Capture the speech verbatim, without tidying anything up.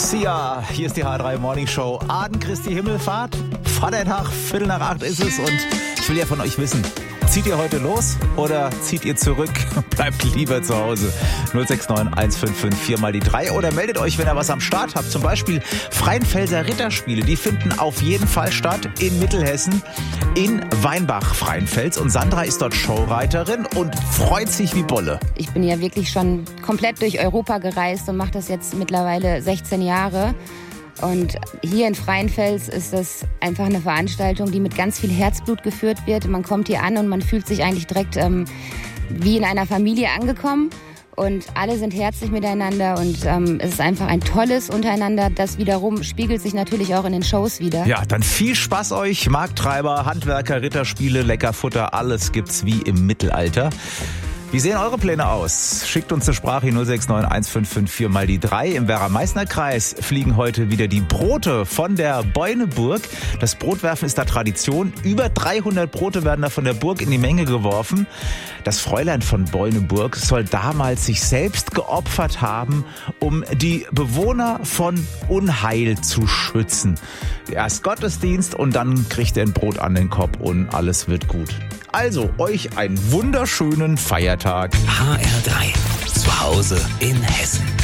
Sia, hier ist die H drei Morning Show. Aden Christi Himmelfahrt, Vatertag, Viertel nach acht ist es und ich will ja von euch wissen, zieht ihr heute los oder zieht ihr zurück? Bleibt lieber zu Hause. null sechs neun eins fünf fünf vier mal die drei oder meldet euch, wenn ihr was am Start habt. Zum Beispiel Freienfelser Ritterspiele. Die finden auf jeden Fall statt in Mittelhessen, in Weinbach-Freienfels. Und Sandra ist dort Showreiterin und freut sich wie Bolle. Ich bin ja wirklich schon komplett durch Europa gereist und mache das jetzt mittlerweile sechzehn Jahre. Und hier in Freienfels ist das einfach eine Veranstaltung, die mit ganz viel Herzblut geführt wird. Man kommt hier an und man fühlt sich eigentlich direkt ähm, wie in einer Familie angekommen. Und alle sind herzlich miteinander und ähm, es ist einfach ein tolles Untereinander. Das wiederum spiegelt sich natürlich auch in den Shows wieder. Ja, dann viel Spaß euch. Markttreiber, Handwerker, Ritterspiele, Leckerfutter, alles gibt's wie im Mittelalter. Wie sehen eure Pläne aus? Schickt uns eine Sprache null sechs neun eins fünf fünf vier mal die drei. Im Werra-Meißner-Kreis fliegen heute wieder die Brote von der Beuneburg. Das Brotwerfen ist da Tradition. Über dreihundert Brote werden da von der Burg in die Menge geworfen. Das Fräulein von Beuneburg soll damals sich selbst geopfert haben, um die Bewohner von Unheil zu schützen. Erst Gottesdienst und dann kriegt er ein Brot an den Kopf und alles wird gut. Also, euch einen wunderschönen Feiertag. H R drei. Zu Hause in Hessen.